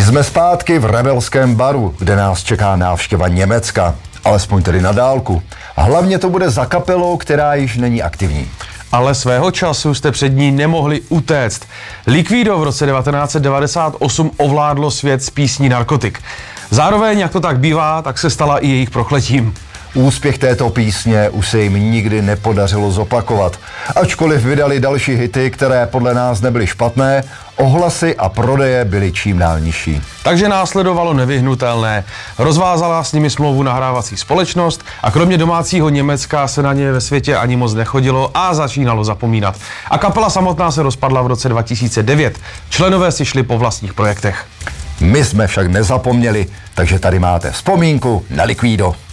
Jsme zpátky v rebelském baru, kde nás čeká návštěva Německa. Alespoň tedy na dálku. Hlavně to bude za kapelou, která již není aktivní. Ale svého času jste před ní nemohli utéct. Liquido v roce 1998 ovládlo svět s písní Narkotik. Zároveň, jak to tak bývá, tak se stala i jejich prokletím. Úspěch této písně už se jim nikdy nepodařilo zopakovat. Ačkoliv vydali další hity, které podle nás nebyly špatné, ohlasy a prodeje byly čím dál nižší. Takže následovalo nevyhnutelné. Rozvázala s nimi smlouvu nahrávací společnost a kromě domácího Německa se na ně ve světě ani moc nechodilo a začínalo zapomínat. A kapela samotná se rozpadla v roce 2009. Členové si šli po vlastních projektech. My jsme však nezapomněli, takže tady máte vzpomínku na Liquido.